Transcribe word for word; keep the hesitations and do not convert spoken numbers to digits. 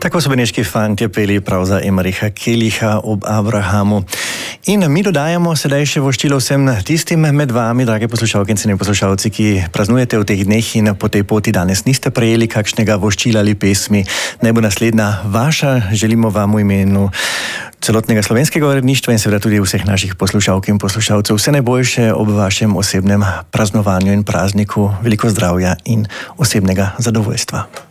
Tako so beneški fantje peli prav za Emericha Kellyha ob Abrahamu. In mi dodajamo sedaj še voščilo vsem tistim med vami, drage poslušalke in cenjeni poslušalci, ki praznujete v teh dneh in po tej poti danes niste prejeli kakšnega voščila ali pesmi. Naj bo naslednja vaša. Želimo vam v imenu celotnega slovenskega uredništva in seveda tudi vseh naših poslušalk in poslušalcev vse najboljše ob vašem osebnem praznovanju in prazniku. Veliko zdravja in osebnega zadovoljstva.